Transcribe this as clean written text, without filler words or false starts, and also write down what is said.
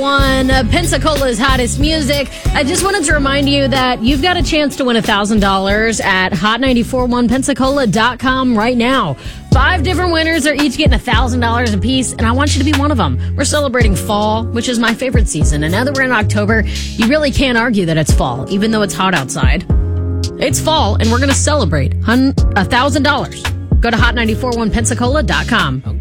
Pensacola's hottest music. I just wanted to remind you that you've got a chance to win $1,000 at hot941pensacola.com right now. 5 different winners are each getting $1,000 apiece, and I want you to be one of them. We're celebrating fall, which is my favorite season, and now that we're in October, you really can't argue that it's fall, even though it's hot outside. It's fall, and we're going to celebrate $1,000. Go to hot941pensacola.com.